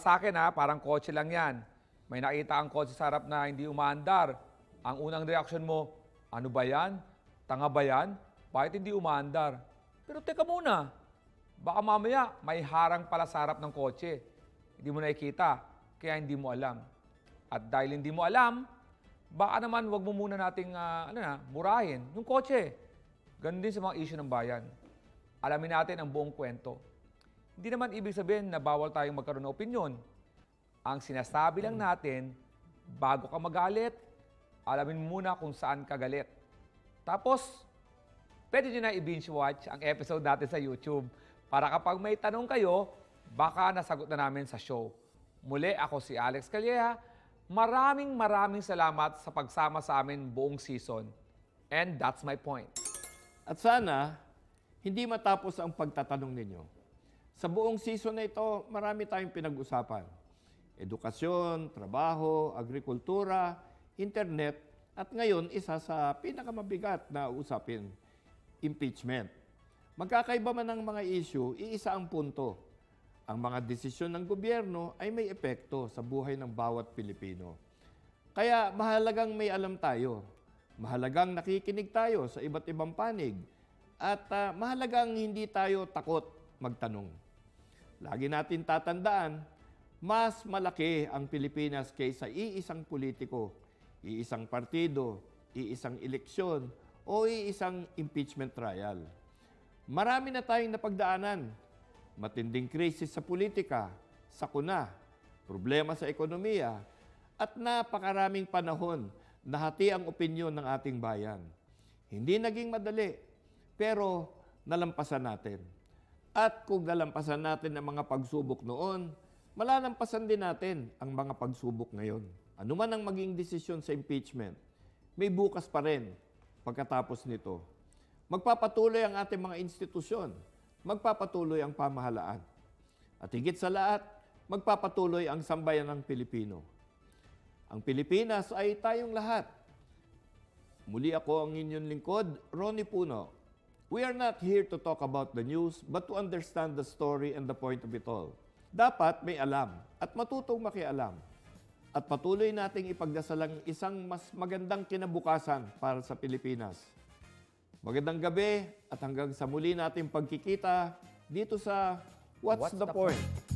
sa akin ha, parang kotse lang yan. May nakita ang kotse sa harap na hindi umaandar. Ang unang reaksyon mo, ano ba yan? Tanga ba yan? Bakit hindi umaandar? Pero teka muna, baka mamaya may harang pala sa harap ng kotse. Hindi mo nakikita, kaya hindi mo alam. At dahil hindi mo alam, baka naman wag mo muna nating murahin yung kotse. Ganun din sa mga issue ng bayan. Alamin natin ang buong kwento. Hindi naman ibig sabihin na bawal tayong magkaroon ng opinyon. Ang sinasabi lang natin, bago ka magalit, alamin muna kung saan ka galit. Tapos, pwede nyo na i-binge watch ang episode natin sa YouTube para kapag may tanong kayo, baka nasagot na namin sa show. Muli, ako si Alex Calleja. Maraming salamat sa pagsama sa amin buong season. And that's my point. At sana, hindi matapos ang pagtatanong ninyo. Sa buong season na ito, marami tayong pinag-usapan. Edukasyon, trabaho, agrikultura, internet, at ngayon, isa sa pinakamabigat na usapin, impeachment. Magkakaiba man ang mga issue, iisa ang punto. Ang mga desisyon ng gobyerno ay may epekto sa buhay ng bawat Pilipino. Kaya mahalagang may alam tayo. Mahalagang nakikinig tayo sa iba't ibang panig. At mahalagang hindi tayo takot magtanong. Lagi natin tatandaan, mas malaki ang Pilipinas kaysa iisang politiko, iisang partido, iisang eleksyon, o iisang impeachment trial. Marami na tayong napagdaanan. Matinding krisis sa politika, sakuna, problema sa ekonomiya, at napakaraming panahon na hati ang opinyon ng ating bayan. Hindi naging madali, pero nalampasan natin. At kung nalampasan natin ang mga pagsubok noon, malalampasan din natin ang mga pagsubok ngayon. Ano man ang maging desisyon sa impeachment, may bukas pa rin pagkatapos nito. Magpapatuloy ang ating mga institusyon, magpapatuloy ang pamahalaan. At higit sa lahat, magpapatuloy ang sambayan ng Pilipino. Ang Pilipinas ay tayong lahat. Muli ako ang inyong lingkod, Ronnie Puno. We are not here to talk about the news, but to understand the story and the point of it all. Dapat may alam at matutong makialam. At patuloy nating ipagdasalang isang mas magandang kinabukasan para sa Pilipinas. Magandang gabi at hanggang sa muli nating pagkikita dito sa What's the Point?